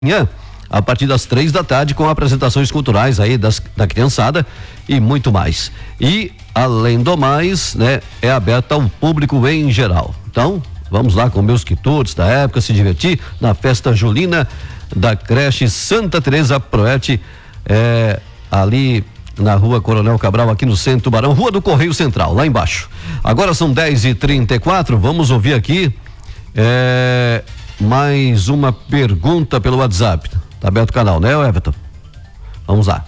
Amanhã, a partir das 3 da tarde, com apresentações culturais aí da criançada e muito mais. E, além do mais, né, é aberta ao público em geral. Então, vamos lá com meus quitutes da época, se divertir na festa julina da creche Santa Teresa Proerte, ali na rua Coronel Cabral, aqui no centro Tubarão, rua do Correio Central, lá embaixo. Agora são 10h34, vamos ouvir aqui mais uma pergunta pelo WhatsApp. Tá aberto o canal, né, Everton? Vamos lá.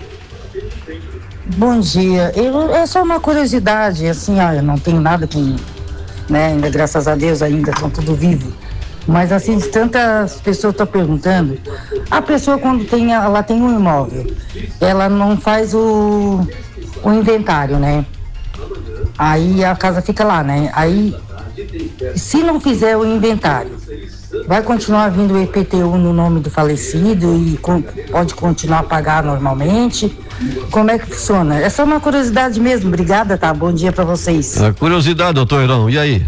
Bom dia. É só uma curiosidade, assim, eu não tenho nada com, né, ainda graças a Deus ainda estão tudo vivo. Mas assim, tantas pessoas estão perguntando, a pessoa quando ela tem um imóvel, ela não faz o inventário, né? Aí a casa fica lá, né? Aí, se não fizer o inventário, vai continuar vindo o IPTU no nome do falecido e pode continuar a pagar normalmente? Como é que funciona? É só uma curiosidade mesmo. Obrigada, tá? Bom dia pra vocês. Curiosidade, doutor Irão, e aí?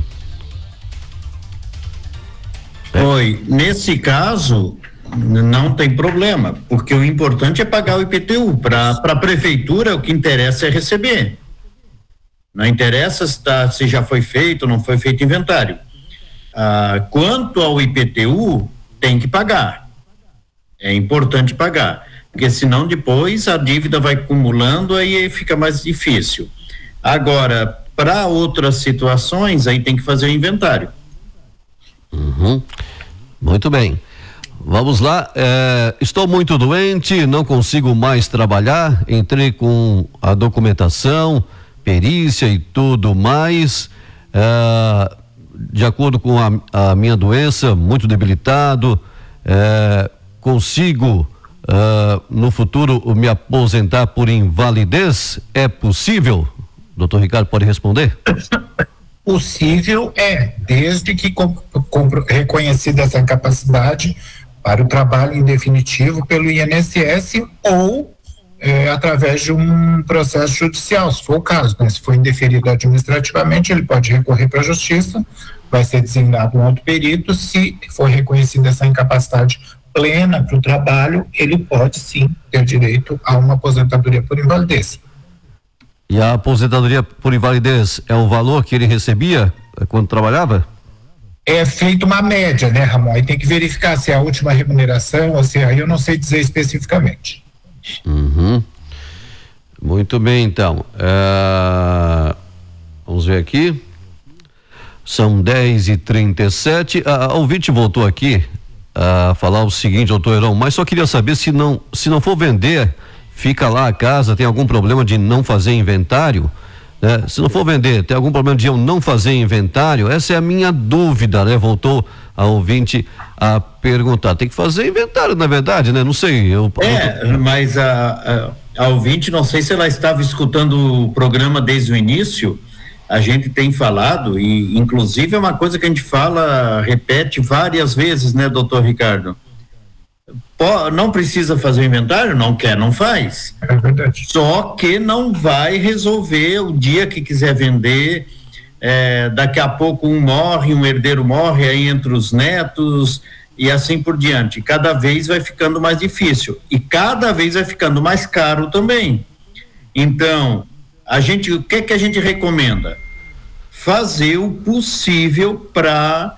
Oi, nesse caso não tem problema, porque o importante é pagar o IPTU. Para a prefeitura o que interessa é receber. Não interessa se já foi feito ou não foi feito inventário. Quanto ao IPTU, tem que pagar. É importante pagar, porque senão depois a dívida vai acumulando, aí fica mais difícil. Agora, para outras situações, aí tem que fazer o inventário. Uhum. Muito bem. Vamos lá. Estou muito doente, não consigo mais trabalhar. Entrei com a documentação, perícia e tudo mais. De acordo com a minha doença, muito debilitado. Consigo no futuro me aposentar por invalidez? É possível? Doutor Ricardo pode responder? Possível desde que reconhecida essa incapacidade para o trabalho em definitivo pelo INSS ou através de um processo judicial, se for o caso, né? Se for indeferido administrativamente, ele pode recorrer para a justiça, vai ser designado um outro perito. Se for reconhecida essa incapacidade plena para o trabalho, ele pode sim ter direito a uma aposentadoria por invalidez. E a aposentadoria por invalidez é o valor que ele recebia quando trabalhava? É feita uma média, né, Ramon? Aí tem que verificar se é a última remuneração ou se aí eu não sei dizer especificamente. Uhum. Muito bem, então. Vamos ver aqui. São 10h37. A ouvinte voltou aqui a falar o seguinte, doutor Heron, mas só queria saber se não for vender, fica lá a casa, tem algum problema de não fazer inventário, né? Se não for vender, tem algum problema de eu não fazer inventário? Essa é a minha dúvida, né? Voltou a ouvinte a perguntar. Tem que fazer inventário, na verdade, né? Não sei. Mas a ouvinte, não sei se ela estava escutando o programa desde o início. A gente tem falado, e inclusive é uma coisa que a gente repete várias vezes, né, doutor Ricardo? Não precisa fazer o inventário? Não quer, não faz. É verdade. Só que não vai resolver o dia que quiser vender. Daqui a pouco um herdeiro morre, aí entre os netos e assim por diante. Cada vez vai ficando mais difícil e cada vez vai ficando mais caro também. Então, o que a gente recomenda? Fazer o possível para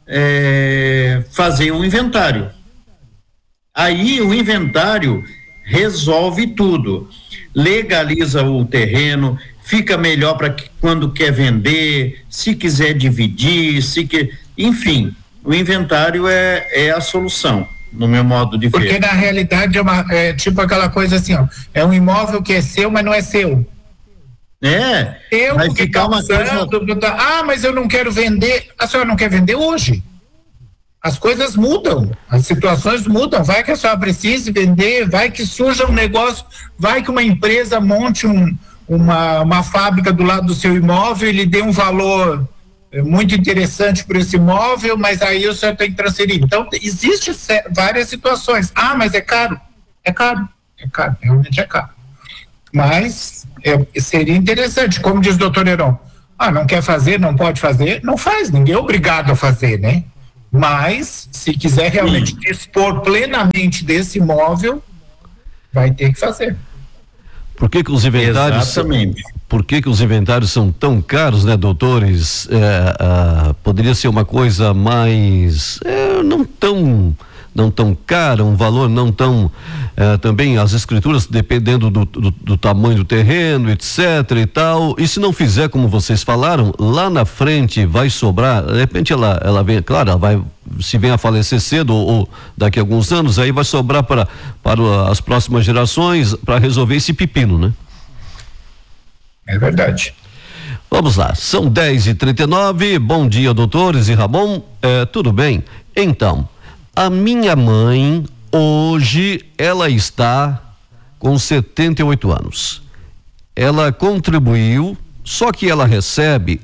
fazer um inventário. Aí o inventário resolve tudo, legaliza o terreno, fica melhor para quando quer vender, se quiser dividir, enfim, o inventário é a solução, no meu modo de ver. Porque na realidade é tipo aquela coisa assim, ó, é um imóvel que é seu, mas não é seu. Vai ficar uma coisa... mas eu não quero vender. A senhora não quer vender hoje? As coisas mudam, as situações mudam, vai que a senhora precise vender, vai que surja um negócio, vai que uma empresa monte uma fábrica do lado do seu imóvel e lhe dê um valor muito interessante por esse imóvel, mas aí o senhor tem que transferir. Então, existem várias situações. Mas é caro? É caro, realmente é caro. Mas seria interessante, como diz o doutor Heron, não quer fazer, não pode fazer, não faz, ninguém é obrigado a fazer, né? Mas, se quiser realmente dispor plenamente desse imóvel, vai ter que fazer. Por que os inventários? Exatamente. Por que os inventários são tão caros, né, doutores? Poderia ser uma coisa mais não tão cara, um valor não tão, também as escrituras dependendo do tamanho do terreno, etc e tal. E se não fizer como vocês falaram, lá na frente vai sobrar, de repente ela vem, claro, ela vai, se vem a falecer cedo ou daqui a alguns anos, aí vai sobrar para as próximas gerações para resolver esse pepino, né? É verdade. Vamos lá, são 10h39. Bom dia, doutores e Ramon. Tudo bem? Então, a minha mãe, hoje, ela está com 78 anos. Ela contribuiu, só que ela recebe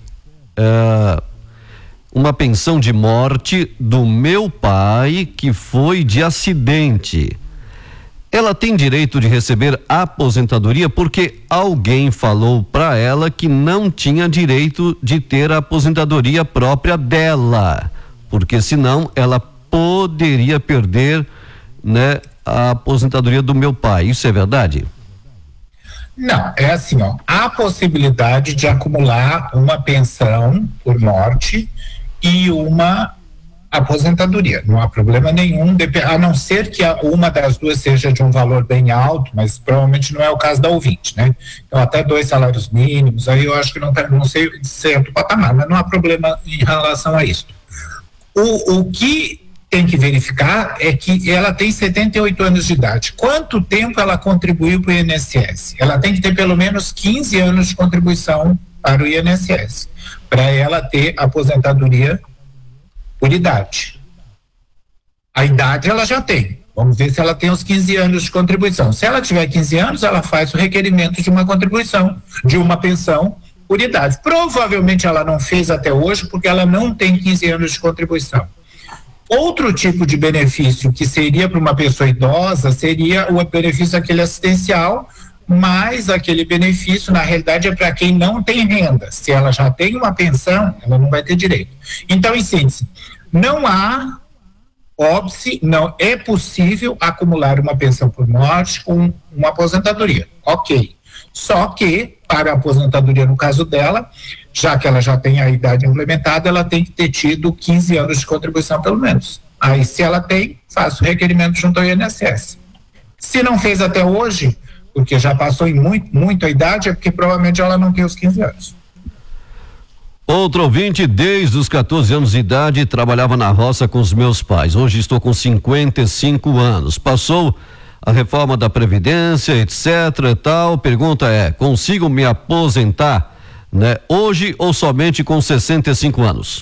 uma pensão de morte do meu pai, que foi de acidente. Ela tem direito de receber aposentadoria porque alguém falou para ela que não tinha direito de ter a aposentadoria própria dela, porque senão ela poderia perder, né, a aposentadoria do meu pai. Isso é verdade? Não, é assim, ó, há possibilidade de acumular uma pensão por morte e uma aposentadoria, não há problema nenhum, a não ser que uma das duas seja de um valor bem alto, mas provavelmente não é o caso da ouvinte, né? Então, até 2 salários mínimos, aí eu acho que não sei certo patamar, mas não há problema em relação a isso. O que tem que verificar é que ela tem 78 anos de idade. Quanto tempo ela contribuiu para o INSS? Ela tem que ter pelo menos 15 anos de contribuição para o INSS, para ela ter aposentadoria por idade. A idade ela já tem. Vamos ver se ela tem os 15 anos de contribuição. Se ela tiver 15 anos, ela faz o requerimento de uma contribuição, de uma pensão por idade. Provavelmente ela não fez até hoje porque ela não tem 15 anos de contribuição. Outro tipo de benefício que seria para uma pessoa idosa seria o benefício aquele assistencial, mas aquele benefício na realidade é para quem não tem renda. Se ela já tem uma pensão, ela não vai ter direito. Então, em síntese, não há óbice, não é possível acumular uma pensão por morte com uma aposentadoria. Ok. Só que, para a aposentadoria no caso dela, já que ela já tem a idade implementada, ela tem que ter tido 15 anos de contribuição pelo menos. Aí, se ela tem, faça o requerimento junto ao INSS. Se não fez até hoje, porque já passou em muito a idade, é porque provavelmente ela não tem os 15 anos. Outro ouvinte, desde os 14 anos de idade, trabalhava na roça com os meus pais. Hoje estou com 55 anos. Passou a reforma da Previdência, etc e tal. Pergunta é, consigo me aposentar, né, hoje ou somente com 65 anos?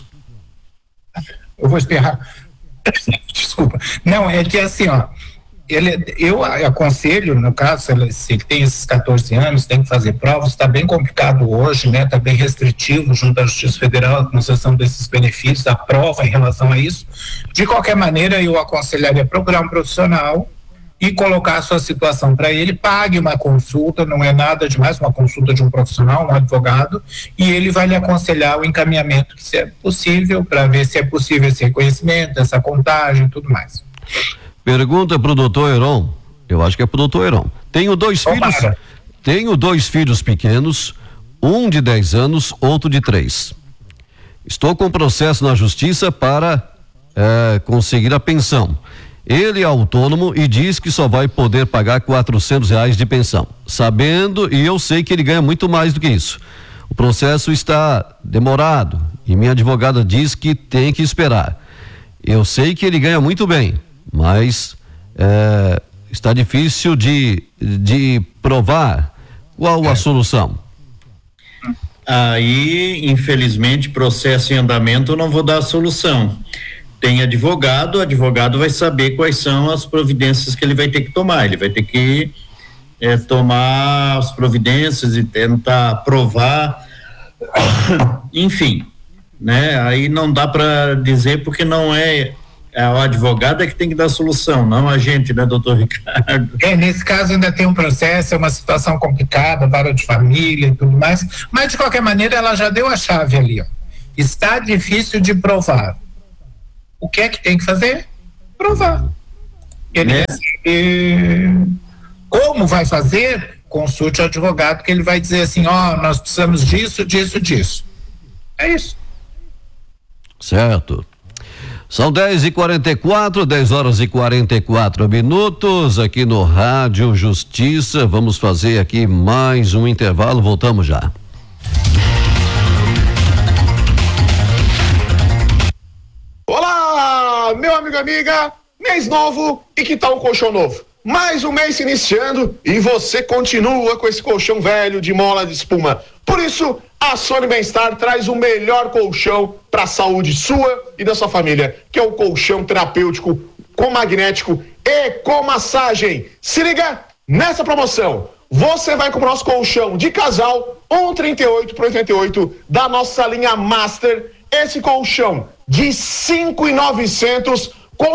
Eu vou espirrar. Desculpa. Não, é que assim, ó, eu aconselho, no caso, se ele tem esses 14 anos, tem que fazer provas, está bem complicado hoje, né? Está bem restritivo junto à Justiça Federal a concessão desses benefícios, a prova em relação a isso. De qualquer maneira, eu aconselharia procurar um profissional e colocar a sua situação para ele, pague uma consulta, não é nada demais, uma consulta de um profissional, um advogado, e ele vai lhe aconselhar o encaminhamento que se é possível, para ver se é possível esse reconhecimento, essa contagem e tudo mais. Pergunta pro doutor Heron, eu acho que é pro doutor Heron. Tenho dois filhos pequenos, um de 10 anos, outro de 3. Estou com processo na justiça para conseguir a pensão. Ele é autônomo e diz que só vai poder pagar R$400 de pensão, sabendo, e eu sei que ele ganha muito mais do que isso. O processo está demorado e minha advogada diz que tem que esperar. Eu sei que ele ganha muito bem, mas está difícil de provar. Qual a solução? Aí, infelizmente, processo em andamento, eu não vou dar a solução. Tem advogado, o advogado vai saber quais são as providências que ele vai ter que tomar. Ele vai ter que tomar as providências e tentar provar, enfim, né? Aí não dá para dizer porque não é o advogado que tem que dar a solução, não a gente, né, doutor Ricardo? Nesse caso ainda tem um processo, é uma situação complicada, vara de família e tudo mais, mas de qualquer maneira ela já deu a chave ali, ó. Está difícil de provar. O que é que tem que fazer? Provar. Ele como vai fazer? Consulte o advogado, que ele vai dizer assim, nós precisamos disso, disso, disso. É isso. Certo. São 10h44, 10h44 aqui no Rádio Justiça. Vamos fazer aqui mais um intervalo, voltamos já. Olá, meu amigo, amiga, mês novo e que tal um colchão novo? Mais um mês se iniciando e você continua com esse colchão velho de mola de espuma. Por isso, a Sony Bem-Estar traz o melhor colchão para a saúde sua e da sua família, que é o colchão terapêutico com magnético e com massagem. Se liga nessa promoção. Você vai comprar o nosso colchão de casal 138 por 88 da nossa linha Master. Esse colchão de 5.900 com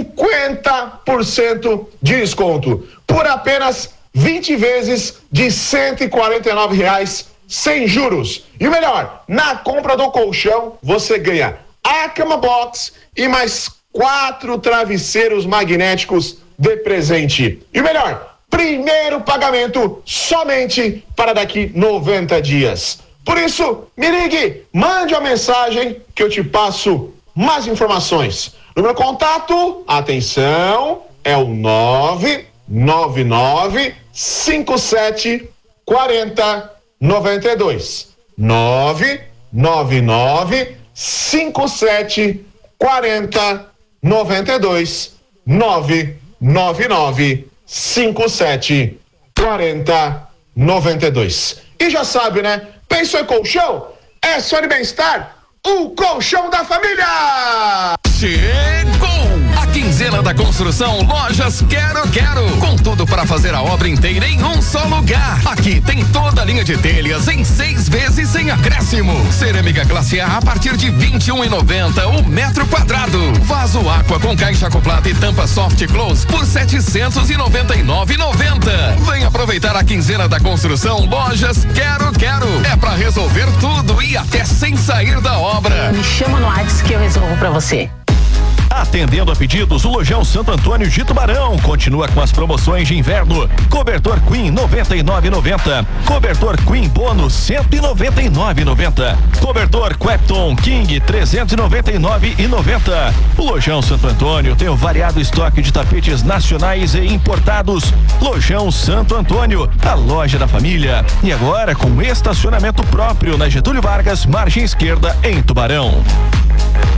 50% de desconto por apenas 20 vezes de R$149 sem juros. E o melhor, na compra do colchão você ganha a cama box e mais 4 travesseiros magnéticos de presente. E o melhor, primeiro pagamento somente para daqui 90 dias. Por isso, me ligue, mande uma mensagem que eu te passo mais informações. Número de contato, atenção, é o 999-5740-92. 999-5740-92. 999-5740-92. E já sabe, né? Pensou em colchão? É Sony Bem-Estar, o colchão da família! Chegou! A quinzena da construção Lojas Quero. Com tudo para fazer a obra inteira em um só lugar. Aqui tem toda a linha de telhas em 6 vezes sem acréscimo. Cerâmica classe A partir de R$21,90 o metro quadrado. Vaso Aqua com caixa acoplada e tampa soft close por R$799,90. Vem aproveitar a quinzena da construção Lojas Quero. É para resolver tudo e até sem sair da obra. Me chama no WhatsApp que eu resolvo pra você. Atendendo a pedidos, o Lojão Santo Antônio de Tubarão continua com as promoções de inverno. Cobertor Queen R$99,90. Cobertor Queen Bônus R$199,90. Cobertor Quepton King R$399,90. O Lojão Santo Antônio tem um variado estoque de tapetes nacionais e importados. Lojão Santo Antônio, a loja da família. E agora com estacionamento próprio na Getúlio Vargas, margem esquerda, em Tubarão.